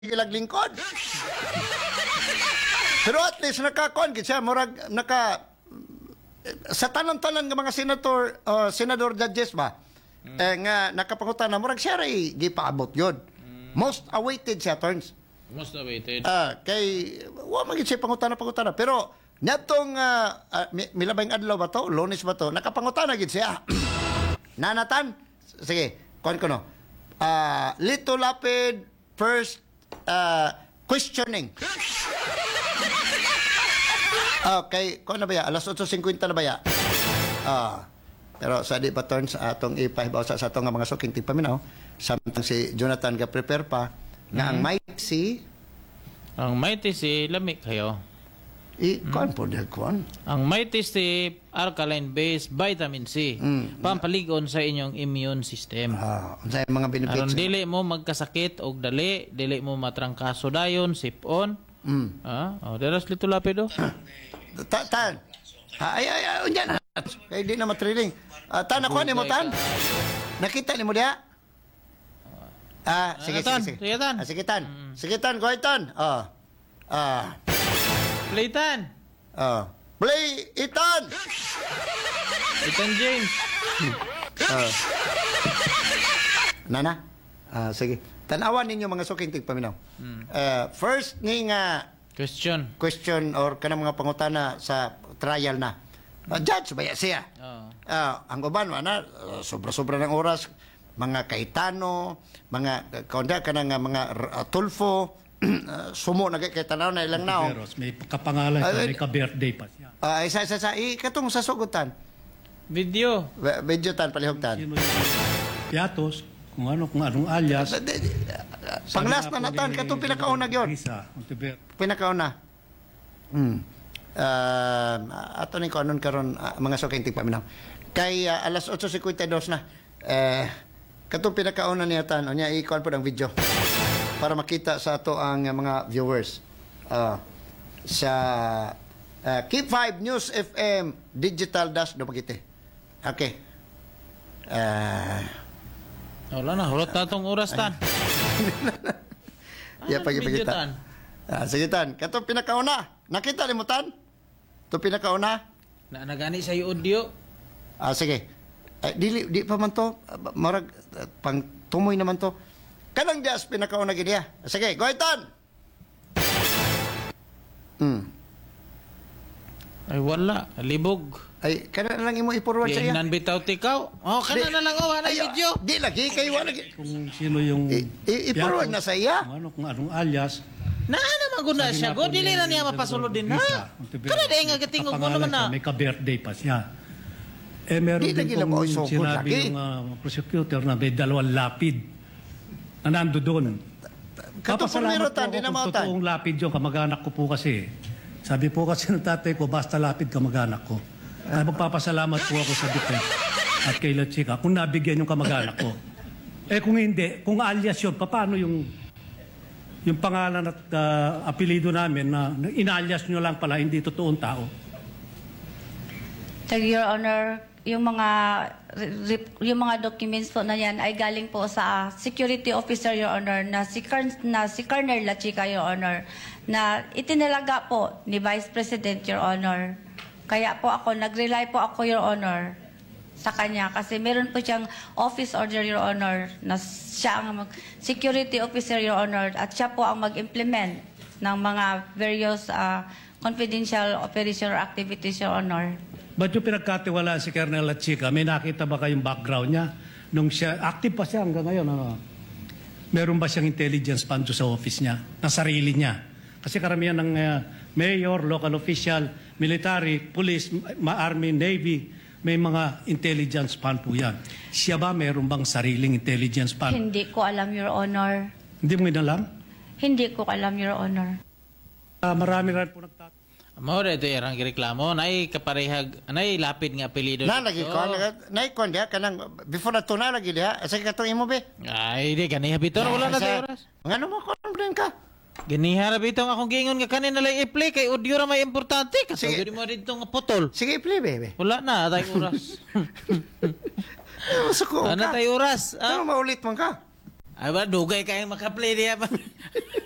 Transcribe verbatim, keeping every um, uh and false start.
ilag lingkod. Pero at least nakakon gid siya murag naka sa tanan-tanan nga mga senator uh, senador judges ba mm. eh, nga nakapangutan na murag siya ray gipaabot yun. Mm. Most awaited siya turns. Most awaited. Ah, kay wa magid siya pangutana pangutana pero nyatong uh, uh, milabay adlaw ba to, Lunes ba to, nakapangutana gid siya. Nanatan, sige, kon ko no. Uh, Lito Lapid first uh, questioning. Okay, kung na ba ya? alas eight fifty na ba ya? Ah, pero sa di pa turns atong ipahibaw sa atong nga mga suking tigpaminaw. Samtang si Jonathan ga prepare pa nga ang might si Ang mighty si lamig kayo. i kon po de kon. Ang mighty si alkaline-based vitamin C. Mm. Pampaligon sa inyong immune system. Ah, unsay mga benefits? Aron dili mo magkasakit og dali, dili mo matrangkaso dayon, sipon. Mm. Ah, oh, deras Lito Lapid. Ta tan. Ah, ay ay ay unyan. Kay di na matriling. Uh, tan ako ni mo tan. Nakita ni mo dia? Ah, sige Ah, tan, sige. sige, tan. Ah, sige tan. Sige tan, go tan. Ah. Ah. Playtan. Ah. Play itan. Ethan James. Ah. Nana. Ah, sige. Tanawan ninyo mga suking tigpaminaw. Mm. Uh, first ni nga Question. question or kanang mga pangutana sa trial na. Uh, judge ba siya? Oh. Ah, ang uban ana uh, sobra-sobra ng oras mga Cayetano, mga kaunda kanang mga uh, Tulfo, uh, sumo na kay tanaw na ilang naong. Pero may kapangalan Ah, siya, eh, may ka-birthday pa siya. Ah, isa isa sa ikatong sa sugutan. Video. Be- Medyo tan palihogtan. Sino yung Piatos, kung ano, kung anong alias. Panglas na natan katong pinakauna gyud. Risa, Montever. Pinakauna. Hmm. Uh, ato ni ko anon karon uh, mga suking tigpaminaw. Kay uh, alas eight fifty-two na. Eh katong pinakauna niya tan unya i-call po ang video para makita sa ato ang uh, mga viewers. Uh, sa uh, Keep five News F M Digital Dash do Bagite. Okay. Uh, Wala na, hulot na itong oras tan. Ya Ah, pagi video, pagita. tan. Ah, sige tan. Kato pinakauna. Nakita ni mo tan? To pinakauna. Na nagani sa audio. Ah, sige. Eh, dili di pa man to Ah, marag ah, pang tumoy naman to. Kanang dias pinakauna gid ya. Sige, go ahead tan. Hmm. Ay wala, libog. Ay kana na lang imo i-forward sa iya. Giingnan bitaw tikaw. Oh, kana Di- na lang oh, ana Ay, video. Di lagi kay wala lagi. Kung sino yung I- i- i-forward na sa iya. Kung ano, kung anong alias. Na naman guna Sabi siya. nga Go po dili ni na niya mapasulod din na. Risa, Montever. Kana di nga gatingog mo Kapangalan naman na. siya, may ka-birthday pa siya. Eh, meron Di din lagi lang pong mo isukod sinabi lagi. yung uh, prosecutor na may dalawang lapid na nando doon. Kato Papasalamat tan po di ako na kung mao tan. totoong lapid yung kamag-anak ko po kasi. Sabi po kasi ng tatay ko, basta lapid kamag-anak ko. Kaya magpapasalamat po ako sa defense at kay La Chica kung nabigyan yung kamag-anak ko. Eh kung hindi, kung alias yun, paano yung yung pangalan at uh, apelido namin na, na inalias nyo lang pala, hindi totoong tao? Tag Your Honor, yung mga re- yung mga documents po na yan ay galing po sa security officer, Your Honor, na si, Kern, na si Colonel La Chica, Your Honor, na itinalaga po ni Vice President, Your Honor. Kaya po ako, nag-rely po ako, Your Honor, sa kanya kasi meron po siyang office order, Your Honor, na siya ang mag- security officer, Your Honor, at siya po ang mag-implement ng mga various uh, confidential operation or activities, Your Honor. Ba't yung pinagkatiwalaan si Colonel La Chica, may nakita ba kayong background niya? Nung siya, active pa siya hanggang ngayon, ano? Meron ba siyang intelligence fund sa office niya, na sarili niya? Kasi karamihan ng uh, mayor, local official, military, police, ma- army, navy, may mga intelligence fund po yan. Siya ba meron bang sariling intelligence fund? Hindi ko alam, Your Honor. Hindi mo inalam? Hindi ko alam, Your Honor. Uh, marami rin po nagtatanong. Mao ito irang gireklamo nay kaparehag nay lapid nga apelyido. Na lagi ko na ikon dia kanang before na tuna lagi dia. Sige katong imo be. Ay di ganiha biton wala na tayo oras. Ngano mo complain ka? Ganiha ra bitong akong giingon nga kanina lay i-play kay audio ra may importante kasi Sige. mo dito nga putol. Sige play bebe. Wala na tay oras. Masuko Ano ka. tay oras? Ano Ah? maulit man ka? Ay ba dugay kay maka-play diya pa.